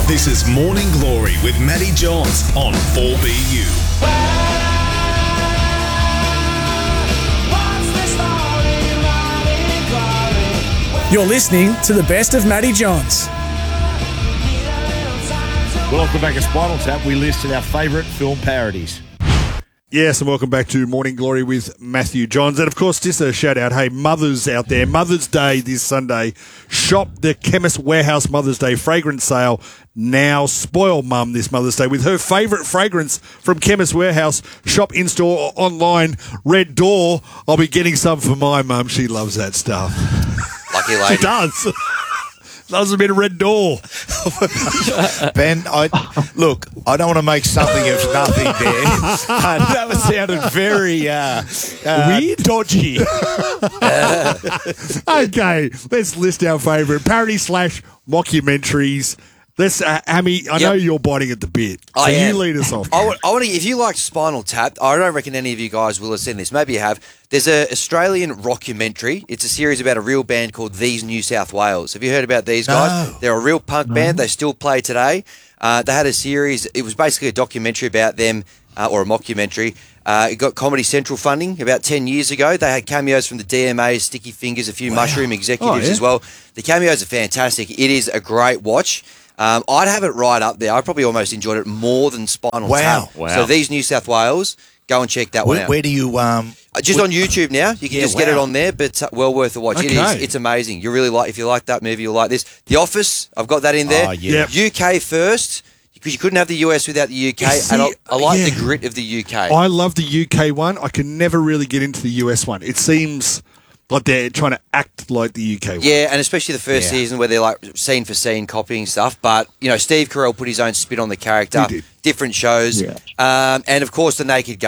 This is Morning Glory with Matty Johns on 4BU. You're listening to the best of Matty Johns. Welcome back to Spinal Tap. We listed our favourite film parodies. Yes, and welcome back to Morning Glory with Matthew Johns. And, of course, just a shout-out, hey, mothers out there, Mother's Day this Sunday. Shop the Chemist Warehouse Mother's Day fragrance sale now. Spoil Mum this Mother's Day with her favourite fragrance from Chemist Warehouse. Shop in-store or online. Red Door. I'll be getting some for my mum. She loves that stuff. Lucky lady. She does. Loves a bit of Red Door. Ben, I don't want to make something of nothing there. That was sounded very Weird? dodgy. Okay, let's list our favourite parody / mockumentaries. Let's, Hammy, I know you're biting at the bit. So I am. You lead us off. I want to. If you like Spinal Tap, I don't reckon any of you guys will have seen this. Maybe you have. There's an Australian rockumentary. It's a series about a real band called These New South Wales. Have you heard about these guys? No. They're a real punk band. They still play today. They had a series. It was basically a documentary about them, or a mockumentary. It got Comedy Central funding about 10 years ago. They had cameos from the DMAs, Sticky Fingers, a few Mushroom executives as well. The cameos are fantastic. It is a great watch. I'd have it right up there. I probably almost enjoyed it more than Spinal Tap. Wow. So These New South Wales, go and check that one out. Where do you... Just on YouTube now. You can just get it wow. on there, but well worth a watch. Okay. It's amazing. You really like, if you like that movie, you'll like this. The Office, I've got that in there. Oh, yeah. UK first, because you couldn't have the US without the UK, See, and I like yeah. the grit of the UK. I love the UK one. I can never really get into the US one. It seems like they're trying to act like the UK one. Yeah, and especially the first season where they're like scene for scene copying stuff. But, you know, Steve Carell put his own spin on the character. He did. Different shows. Yeah. And, of course, The Naked Gun.